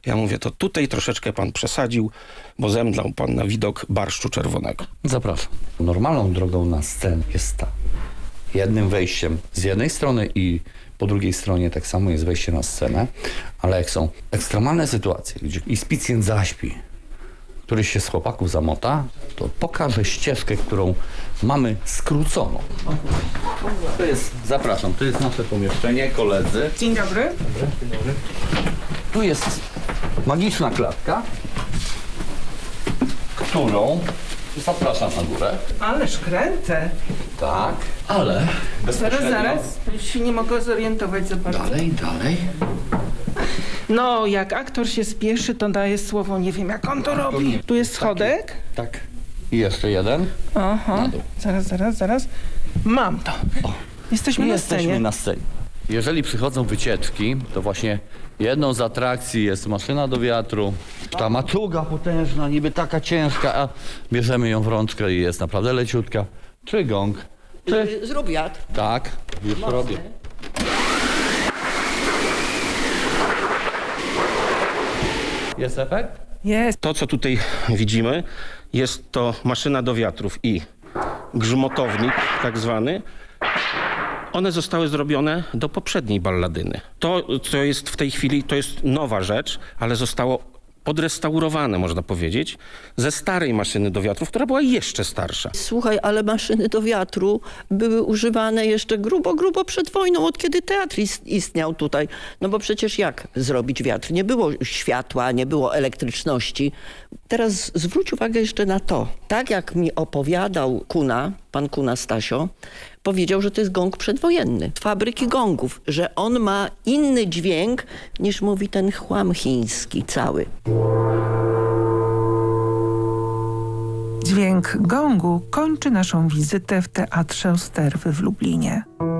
Ja mówię, to tutaj troszeczkę pan przesadził, bo zemdlał pan na widok barszczu czerwonego. Zapraszam. Normalną drogą na scenę jest ta. Jednym wejściem z jednej strony i po drugiej stronie tak samo jest wejście na scenę, ale jak są ekstremalne sytuacje, gdzie Ispicjent zaśpi, któryś się z chłopaków zamota, to pokażę ścieżkę, którą mamy skróconą. To jest, zapraszam, to jest nasze pomieszczenie, koledzy. Dzień dobry. Tu jest magiczna klatka, którą zapraszam na górę. Ależ krętę. Tak, ale bezpośrednio... Zaraz. Już się nie mogę zorientować za bardzo. Dalej. No, jak aktor się spieszy, to daje słowo, nie wiem jak on to robi. Tu jest schodek. Tak. I jeszcze jeden. Aha. Na dół. Zaraz. Mam to. Jesteśmy na scenie. Jesteśmy na scenie. Jeżeli przychodzą wycieczki, to właśnie jedną z atrakcji jest maszyna do wiatru. Ta maczuga potężna, niby taka ciężka, a bierzemy ją w rączkę i jest naprawdę leciutka. Czy gong. Zrób wiatr. Tak, już to robię. Jest efekt? Jest. To, co tutaj widzimy, jest to maszyna do wiatrów i grzmotownik tak zwany. One zostały zrobione do poprzedniej balladyny. To, co jest w tej chwili, to jest nowa rzecz, ale zostało odrestaurowane, można powiedzieć, ze starej maszyny do wiatrów, która była jeszcze starsza. Słuchaj, ale maszyny do wiatru były używane jeszcze grubo przed wojną, od kiedy teatr istniał tutaj. No bo przecież jak zrobić wiatr? Nie było światła, nie było elektryczności. Teraz zwróć uwagę jeszcze na to. Tak jak mi opowiadał pan Kuna Stasio, powiedział, że to jest gong przedwojenny. Z fabryki gongów, że on ma inny dźwięk niż mówi ten chłam chiński cały. Dźwięk gongu kończy naszą wizytę w Teatrze Osterwy w Lublinie.